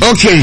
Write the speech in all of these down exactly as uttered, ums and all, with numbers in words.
Okay.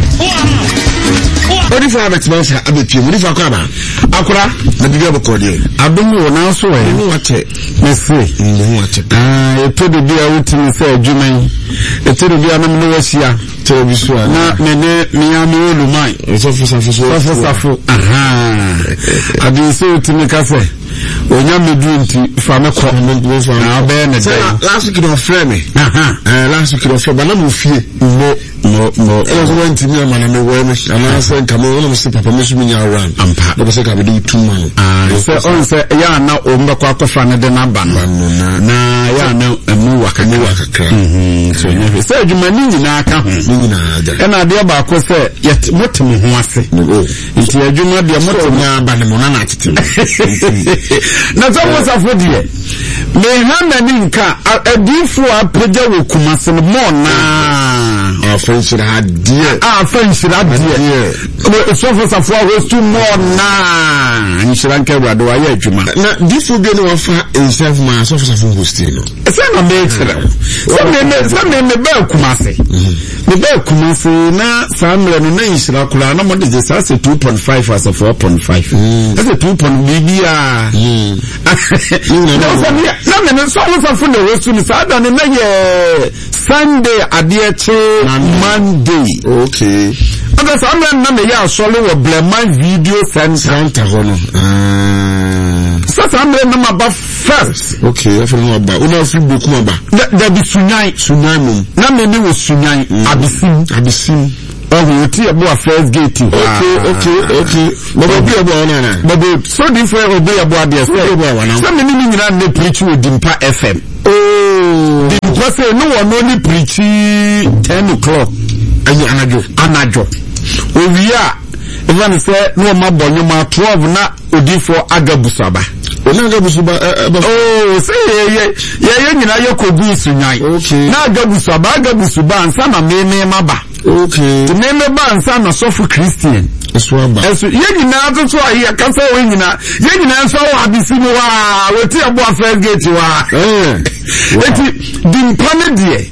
Odi fa betmansa abetue mu fa kwa ba akura na bibi abokode adomu na so e mu wate mese mu wate ah eto de bia wutini se adwuman eto de bia na me no wasia television na me ne me ya me olumai so fo so fo fo aha adi so wutini ka se onya medu nti fa me ko na be ne dey last week no frame me aha eh last week no frame na mo fie mo mo mo e so went me man na we me ana say kama wona mo say papa me so me nya around ampa no say ka be do two man ah say on say ya na o mbe kwa kofa ne de na ba no na ya na emu wakani wakakra mhm so nya say adwuma ni nyina aka ho ni nyina aja e na de ba ko say motem ho ase nti adwuma de motem na ba ne mo na na tete na so mo safo die me ha na ni nka adifo apeja wo kumase mo na a friendship hadie ah friendship hadie so for safo ho stu mo na nshira nke brado wa ya adwuma na difo bi no wa fa inself ma so for safo hosting no se na me kire so me me so me me ba kumase me ba kumase na samre no na nshira kula na mo de sa se two point five as four point five as two point bibia mm na me no so so for the rest ni sa da ne na ye Sunday adieche Monday okay aga samre na me ya solo wo Bleman video center hono ah so samre na ma ba first okay afa no ba una free book ma ba da bi sunyan sunyan mum na me ni wo sunyan abisim abisim oh oti ebo first gate okay okay okay baba bi ebo ona na baba so different obi ebo ade say ebo wana so me ni nyina na preach with Dimpa F M oh Dimpa say no one only preach ten o'clock ayi anajo anajo owia even say no ma bonyo ma twelve na odifo agabusaba ona agabusuba oh say ye ye ye nyina ye kogu sunyan okay na agabusaba agabusuba ansa na me me maba okay to me me ba ansa na sofu Christian eso aba eso ye nyina to so ayi aka so we nyina ye nyina so wa abisimu wa weti abo first gate wa eh eti Dimpa ne die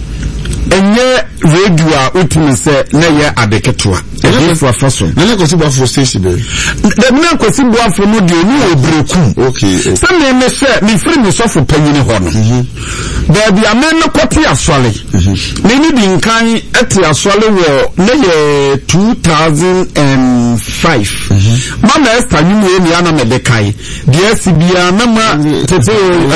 enye radio a utimi se na ye adeketoa e for faso na ko sibo for station be da na ko sibo afo no de ni obreku okay se me me se me free me so for panyini ho no da bia me no kwoti asole me ni di nkan eti asole wo na ye two thousand five mama Esther nyu we ni ana me de kai de sibia na ma tete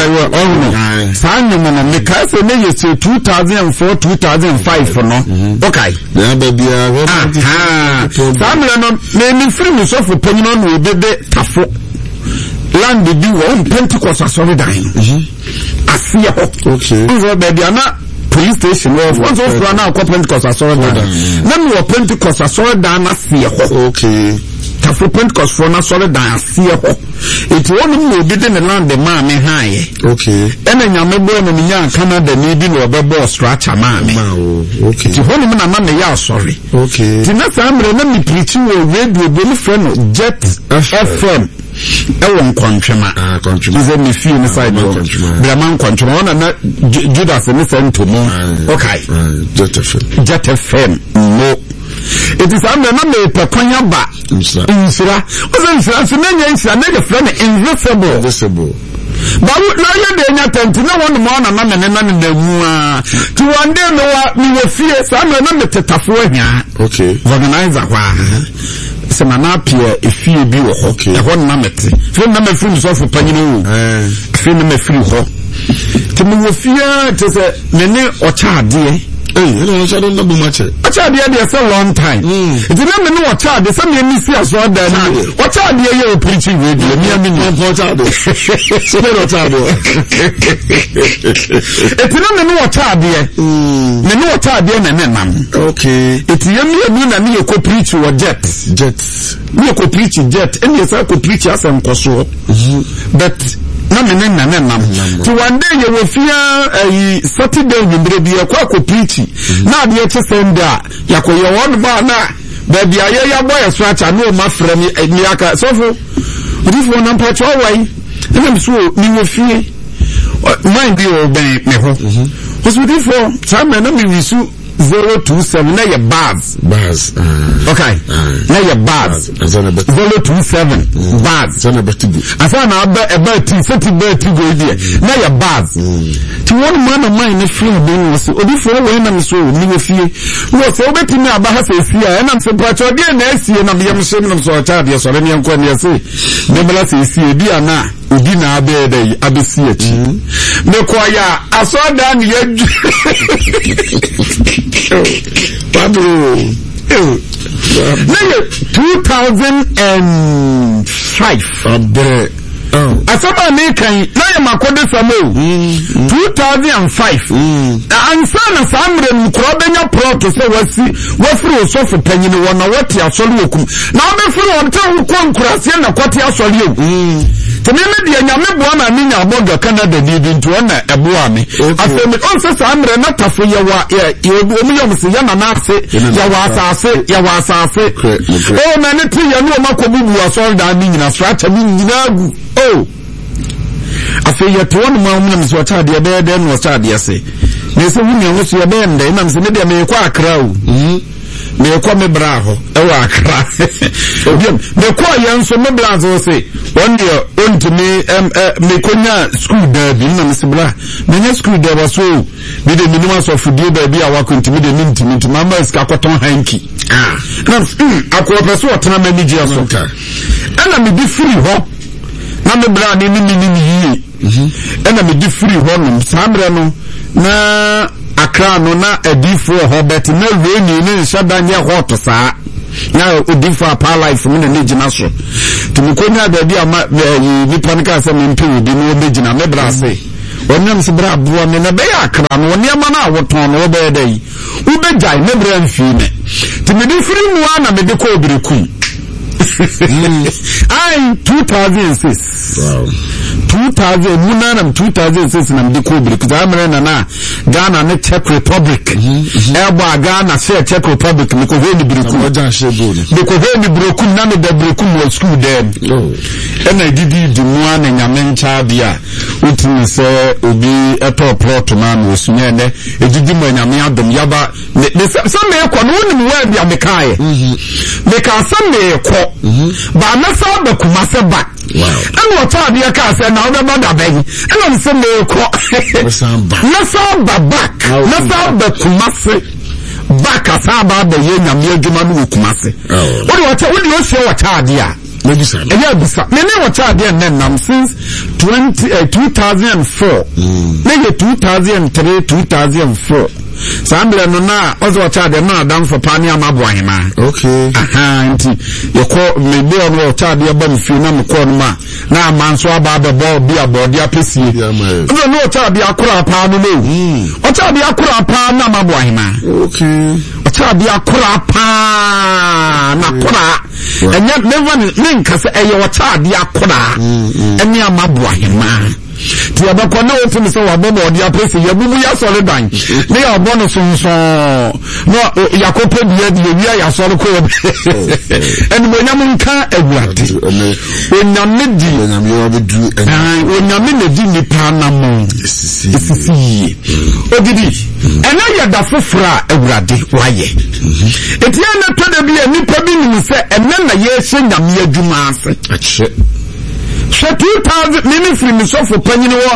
oh sa nyu mo me kai se na ye two thousand four two thousand five no okay na ba bia ah samle no me ni free me so for panyino no obebe tafo land bi wo Pentecost asori dan asia ho okay nzo be bia na police station wo so so na ko Pentecost asori dan na me wo Pentecost asori dan asia ho okay tafo Pentecost for na asori dan asia ho it won mo obi de ne land ma me haye okay ena nyame bo na nya Canada ni bi no obebo structure ma me okay ti hono na na me ya sorry okay ti na samre na me preach wo radio bo ni friend no Jet F M ewo nkontwema ah kontrema ize me fie ni side bo Bleman nkontwema ona na Judas ni sento mo okay Jet F M Jet F M no it is amre na me pekonya ba insira ozo insira so na nya insira na the friend invisible invisible bawo na ye de nya tenti na won mo na na me na ne na mu a ti one day no wa mi we fie sa amre na me tetafo ahia okay organizer kwa se na apia efie bi wo ho e ho na mete fi na me free so for panyino eh fi na me free ho ti me we fie te se me ne o cha ade eh no so don double match o cha ade dey say long time ti na me ne o cha ade se me mi si aso da ni o cha ade ye o preaching radio me am ni o cha ade se o cha ade e ti na me ne o cha ade me ne o cha ade na ne nam okay e ti ye me ni na me ko preach wo jet jet me ko preach jet e me say ko preach asem koso but na me na na nam to one day you will fear eh Saturday nimbre bi e kwa ko preach na de che senda yakoye won ba na ba bia ye ya boy so acha no ma frɛ mi mi aka so fo odifo na mpa cho wai e me so ni wo fie mind bi o ben me ho hospital for time na me wisu zero two seven na ye bars bars uh, okay uh, na ye bars zero two seven bars so na betibu asa na aba eba ti seti ba ti go die na ye bars ti one man of mine na free bin was obi for we na so ni we fie wo so obeti na aba ha se fie e na se pacho die na esie na me se na so cha de so re ne nko ne se ne bela se esie bi ana odi na abe dey abesi achi me ko ya aso da ne ya Pablo two thousand five abe oh asaba me kan na ya makode samo two thousand five ansa na samre mkro benya proto se wasi wafiri osofu panyini wona wati asori okum na obefiri onta ko nkurase na kwati asori okum tememe dia nyame boa na minya aboga Canada di ntu na eboa me afemi onse samre na tafo ye wa ye omu yom se ya na na ase ya wa asase ya wa asase o na ne ti ya no makobubu asori da ni nyina stracha ni nyina agu oh afi ya to no ma mu na so cha de be de no cha de ase na se wu nyawo so ya be nde na se ne de me kwa akra o me kwa me bra ho e wa akra obiem me kwa yan so me bra so se one day ontimi em me konya school da bi na me se bra me nya school da wa so bi de minimum so fudie ba bi a wa kontimi de mintimi ntimi ma ska koton hanki ah na akwa peso otena ma ni gia so ana me bi free ho na me bra ni ni ni ni yi ana me di free ho no samre no na akra no na adifo ho bet na we ni ni shada nya ho to saa na odifo apa life me na gina so tumi konya da bi ama ni panika se me mpi odi no me gina me bra se wonyam se bra buo me na be akra no ne ma na woton no be dai u be jai me bra mfi me tumi di free mu ana me de ko obiriku I two thousand six. Wow. Two thousand. Munanam two thousand six. Nam diko because I'm na na Ghana ne Czech Republic. Eba Ghana say Czech Republic. Because we ni briku. Because we ni briku. Nami de briku mo school there. Ena didi di muane nyamen chabia. Uti ni se ubi eto plot man usunye ne. Edidi mo nyame adom yaba. Some me kwa no ni mwe bi amekaye. Meka some me kwa. Ba na sa ba kuma se ba an wata biya ka se na obe ba da bagi an se me ko na sa ba back na sa ba kuma se back sa ba ba ye nyam ye djuma no kuma se wo de wata wo de o se wata dia me bisa e ya bisa me ne wata dia nen nam since twenty uh, two thousand four me two thousand three two thousand four Sambele no na ozo wata de na adam for pani amabo ahema okay aha nti yeko mebe ono wata de ba mfi na mko no ma na amanso aba be bo bi abodi apesie no no wata de akura pa no no wata de akura pa na amabo ahema okay wata de akura pa na kura enya never ninka se eye wata de akura eni amabo ahema ti abakwa na otu so wa bobo odi apese yabubu ya sole dan ne ya bono sonso no yakope bia bia bia ya sole ko eni bonyam nka awurade onyame di onyame wa bedu eni onyame ne di nipa na mo sisi ogidi ena ya da fofra awurade waye etia na to da bia nipa bi ni se ena na ye hye nyame adwuma ase ache so two thousand mini free me so for panyini wo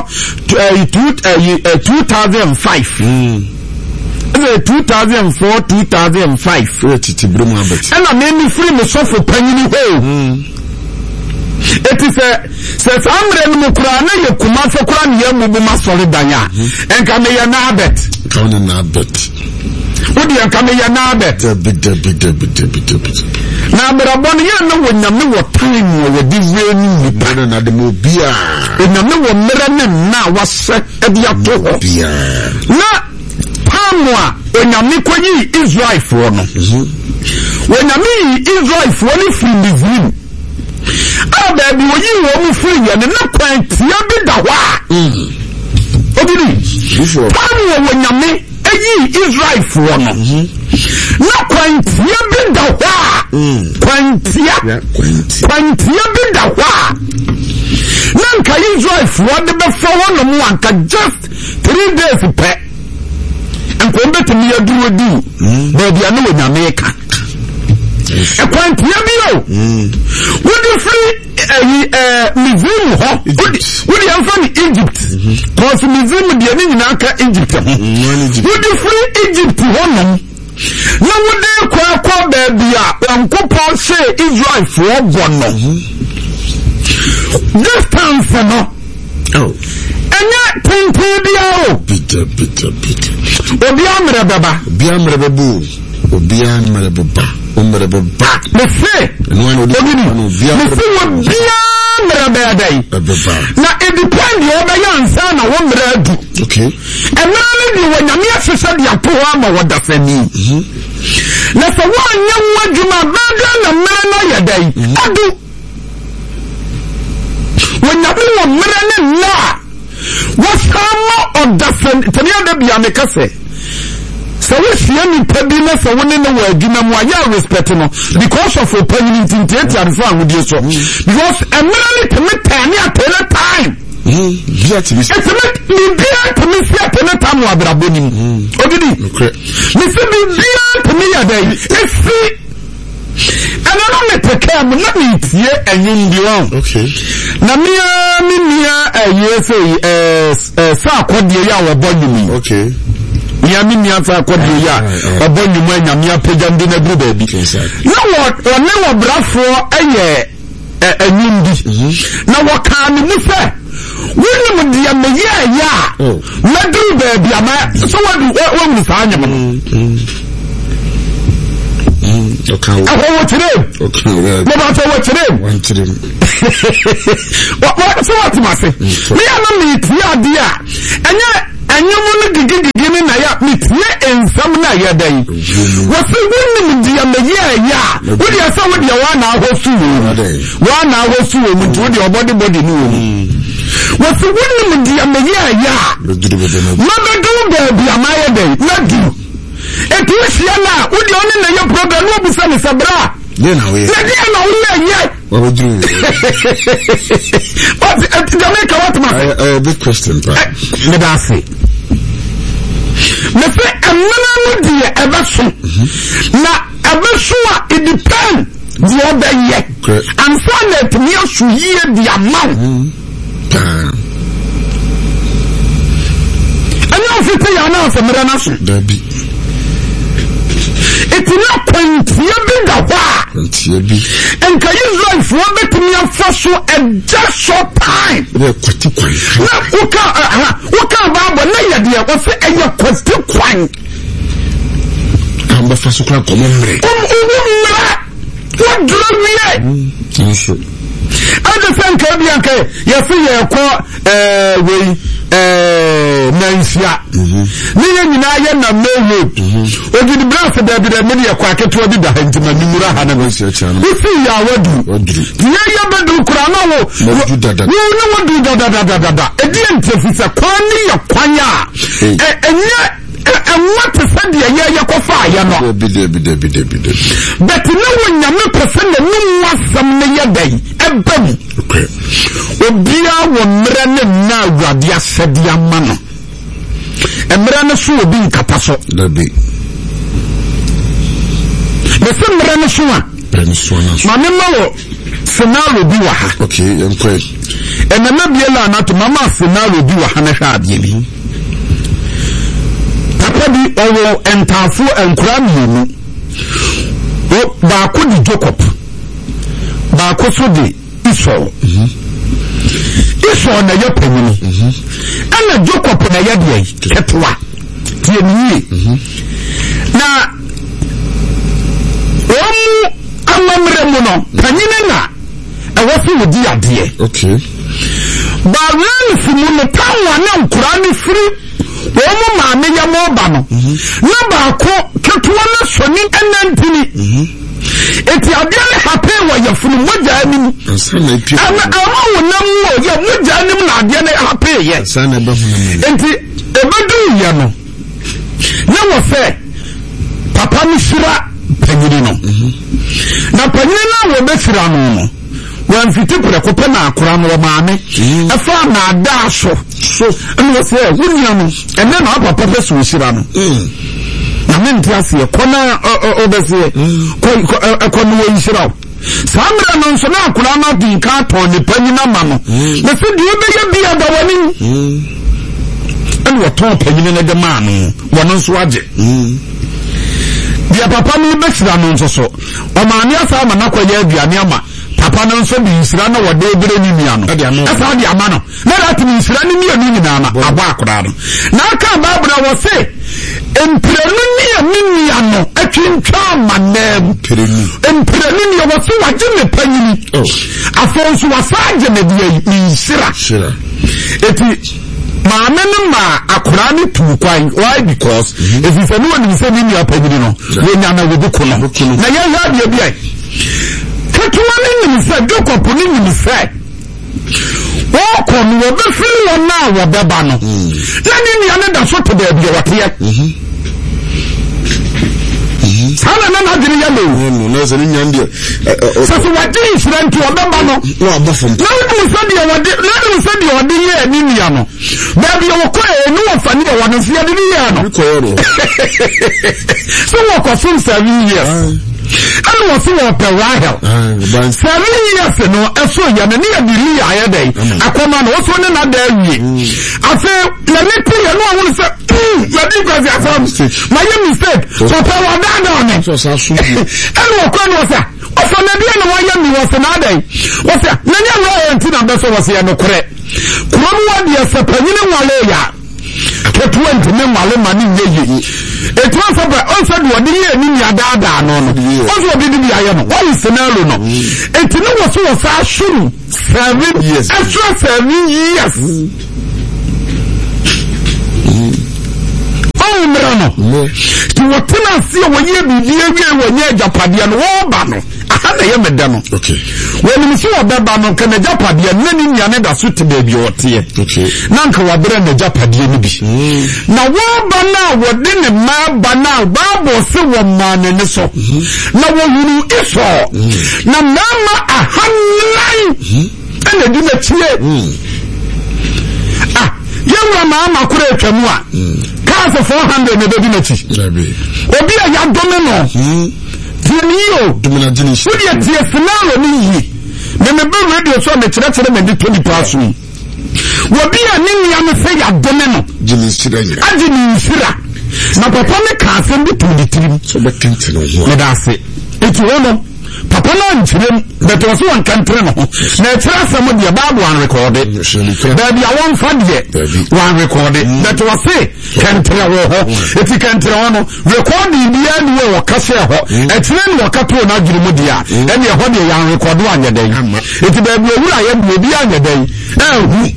two thousand five mm two thousand four two thousand five titi brumu abet and mini free me so for panyini ho mm it is a says amre no kura na ye kuma so kura ne yamubu masole danya enka me ya na abet kauna na abet odi enka me ya na abet bit bit bit bit na brabon ye no wonyam ne wo time wo di wenu nipa na de mo bia wonyam ne wo mere ne na wase e dia to ho bia na pamwa wonyam ne kwanyi Israel fo no wonyam ne Israel fo ni from the dream ah baby woyi wo mu free ye ne na kwantia bi da wa obidi pamwa wonyam ne eyi Israel fo no na kwantia bi da wa kwantia kwantia bi da wa nanka Israel fo de be fa wono mu anka just three days pe enkombe temi aduro di ba bia no nyame ka e kwantia bio would free eh Muslim ho would you from Egypt cause Muslim dia ni nyina ka Egypt would you free Egypt ho no na wode kwa kwa ba bia ankopo say Israel for bono distance no oh enya tintin bia o bitter bitter bitter obi amre baba obi amre babu obi amre baba omre baba me say no no obi me say obi amre baba baba na it depend o be yansa na wo mre adu okay enna ni wo nyame asesa dia to ama woda fani na so wo anya wadwuma bada na mre no yedai adu when you do a mirror na what's come on the friend tell the be amekase so we see any pedina so when no way gina mo ya respect no because of opinion in theater and fan with you so because a mirror to me time at any time mm yes it's me be to me see at any time wa braboni ogidi okay me see be to me ya dey if and I don't take care of let me tie enyim di won okay na me me nia eh say eh sa akodie ya wo bonyum okay ya me nia sa akodie ya wo bonyum anyame apagam di na bru ba bi na wo ne wo brafo eye enyim di na wo ka ne mu fe woni dia me ya ya na dru ba bi ama so wo wo mu sa anyam okay I want to do okay no matter what you do want to do what what so what must say me am me tia dia enye enye mo no gigi gigi na ya me tie ensam na ya dai what say wonni dia me ya ya wo dia so wo dia wa na hosu wo wa na hosu wo mu wo dia obody body ni wo what say wonni dia me ya ya ma be do be dia ma ya dai na du etu siana udi oni na ye problem no bisa ni sabra ye na we na dia na unya ye what would you what Jamaica what ma a big question bro me da say me say amana no dia eba so na eba so a it depend the other ye and so let me so ye the amount ana ofite ya na so mera na so da bi it's not quantia big wa quantia bi and can you live for bet me for so a just short time we kwati kwan na uka uka ba na ya dia wo se eya kwati kwan amba fa so kwan komo mre um umra what do you mean so I just think ka bi anke ya fi ye ko eh we eh nansia ni ye nyina ye na mewo ogidi brass da bi da me ye kwa keto bi da hantima nimura ha na nansia cha no fi ya wadu wadu ye ye bedu kura na wo wadu da da wo no wadu da da da da da e di entefisa kwan ni ye kwanya eh enye and what percent the year you go far, you know? Be there, be there, be there, be there. But no one, you know, percent the no was some year day, and boom. Okay. Obia will run now, Radia said, young man. And Mirana Sue being Catasso. There be the same Mirana Sua. Mamma, Senalo Biwaha. Okay, I'm quite. And the Nabiela, not Mamma Senalo Biwaha, Nabi. Bi owo entafu enkura mienu o ba ko di Jacob ba ko so di Esau mhm Esau na ye panyini mhm ana Jacob na ye de ketwa tie ni mhm na omu amamre mu no panyini na e wo fi di ade okay ba ran fi mu no tawa na nkura ni free Omo maame ya mo ba no na ba ko ketuwa na soni enantini eti abia ne hape wa yafunu moja anim ana awo na mo ya moja anim na abia ne hape ye sana ba hunu enti ebedu ya no na wo fe papa ni sira panyini no na panyini na wo be sira no no wan fiti pre ko pe na akora no maame afa na ada so so and was there William and then our papa so Shirano. Na mente ase kona obese ko ko no yishirawo samra no so na akura na din ka ton ne panyina ma no na se de obeye bia da wani and what ton panyina na de ma no wono so age dia papa no be sira no so so o ma ne asa ma na kwaya aduane ama papa no so bi sira na wode obere ni mia no asa de ama no na that ni sira ni mia ni nyina na abo akura no na aka babra wo se emprenu ni amini ano atwintwa manem emprenu emprenu ni wo so waje me panyini afonso wasaje me dia ni sira sira eti maame no ma akura ni tu kwan why because if you say no one say ni apanyini no we nya na we buko no na ya ya bia bia katuwa ni ni say dokopo ni ni say o ko ni wo be firi won na wo beba no na ni ni ane da so to da bia wote sana na na diri ya lewu no na ze ni nyande so so wadi friend to obeba no no abofom na we so dia wadi na we so dia wadi ye ni ni ano ba bia wo ko e no wo fani de wano fia de ni ya no ko yoro so wo ko fun seven years and was so per rahel seven years no eso ya na ni adili ya dey akoma no so ne na da wi afa na ni pe ya no won say na di kwazi afam my mistake so per wa da na ne so sa su and wo ko no say o so na dia no wa ya mi wo so na dey wo say na nya no enti na be so wo say ya no kore kuro mu wa dia se panyine wale ya twenty me wale mani yeye etu afa ba on said wo de ye ni ya daada no no on so bi bi aye no why scenario no etu no wo so wo sa shuru seven years extra seven years oh mrano ti wo tena se wo ye bi bi ewie wo nye japade no wo ba no aha na ye meda no okay when me see wo ba no kana japade na ni nya ne da so te ba bi wo te okay na nka wa bere na japade ni bi na wo ba na wo de ne ma ba na ba bo se wo ma ne ne so na wo hunu iso na mama ahanlan ana di na tie ah yewa mama kura etwamu a cars four hundred ne be na ti obi a ya dome no Tienio, Dumina Jinish, would you see a finale? Me me be radio so me chere chere me di twenty pass me. Wo bi a ni ya me fe ya domeno. Jinish Sira. Ajini Sira. Na papa me ka asem bi twenty-three. So be twenty no ho. Me da se. Eti wo no. Papa na nchirem, but was one country no. Na chere asem dia Bible one recorded. Baby I want for there. One recorded. That was say country wo ho. Eti country no recording dia ni wo kase ho. Etire ni wakato na adwiri mu dia. E ne ho de ya record one yedan. Eti baby owura ya bi obi anyedan. Eh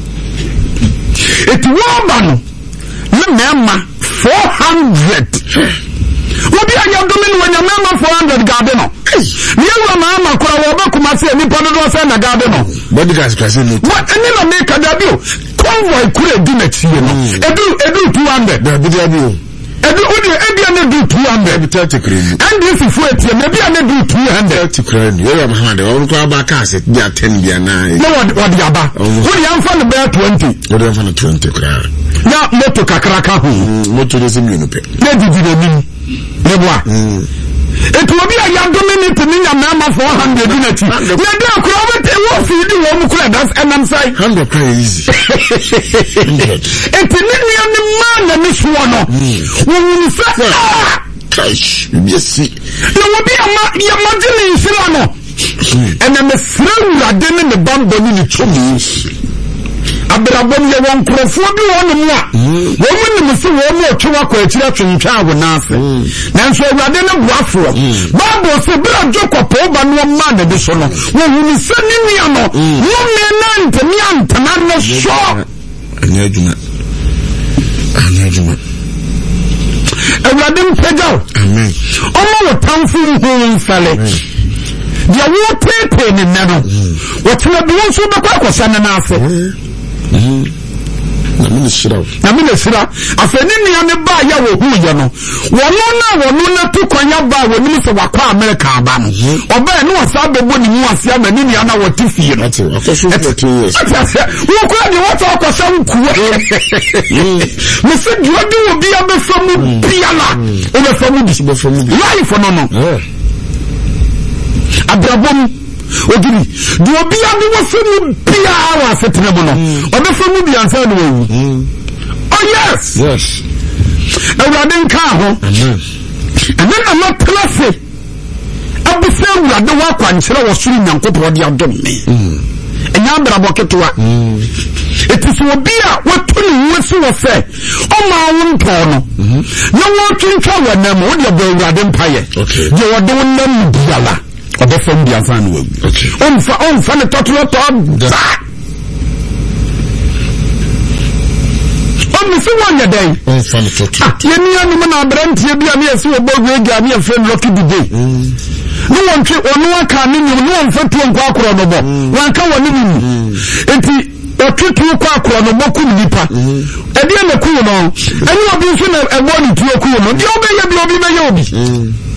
eti wo ba no. Na mema four hundred. Obi anya domini wanya mema four hundred garden no. Ni ewa mama kura wo ba kuma se ni podo do se na garden no. Bodyguards person no. What any no make da bio. Convoy kura di na tie no. Edu edu two hundred. Da bi dia bio. Edu odi ebi na do two hundred. thirty crazy. And this is what tie maybe na do two hundred. thirty crazy. Ewa mahande o ko aba ka se dia ten dia na. No what what dia ba. Odi amfa no be twenty. Odi amfa no twenty crazy. Na moto kakraka ho. Moto de zimi no pe. Na didi de nim. Nebwa. Etu obi a ya dominate ni nya mama four hundred na ti. Na de akura we te wo fi di wo mu kura das enam sai. one hundred crazy. Etu ni ni ni man na mi so no. Wo ni sa. Cash. Yes. Na wo bi ama ya magine nsira no. Ena me sra urade ne ne bambo ni ni chomi. Abrabom ye won krofo bi won mu a wo mu nim se wo mu otwa kwa akira twentwa ago na ase nanso awurade ne boafo babo se bra jokopo ba no ma na bi so no wo hu se ni nia no wo me na ntami antana no so anya adwuma anya adwuma awurade mpegao amen omo wo tamfu hu nsale dia wo pepe ne nano wo tena bi wo so be kwa kwasa na ase na me sira na me sira afeni nia ne ba ya wo hu ye no wono na wono na to kwanya ba wo ni se wakwa America aba no oba ne wasa bebo ni mu ase ama ni nia na wote fie no akoso fourteen years wo kwa ni wato akosa nkuwa me se duode wo bia be famu biala o be famu bi be famu life no no abrabom ogiri do bia ni wo famu bia wa setena mo no o be famu bia ansa no wu oh yes yes awurade nka ho amen amen ama plase abuse awurade wa kwankyere wo suru nyankopɔ de adom me enya abrabɔ ketewa etisi obi a watu ne wesi wo se o ma wo ntɔ no na wo twintwa wa nam wo de bɔ awurade mpaye je wo de wo nam biala obefam bia fa no wu onfa onfa ne totoro to da mi si wanya dai on fan toto ye ni anu na brantie bia me ese obo gwega me friend lucky day no won twe onu aka ni no won fa tuo nkwa akoro no bo wan ka woni ni enti otutu kwa akoro no bo ku nipa e dia na ku no ani obi nso na ebo ni tuo ku no dia obe ye bi obi me ye obi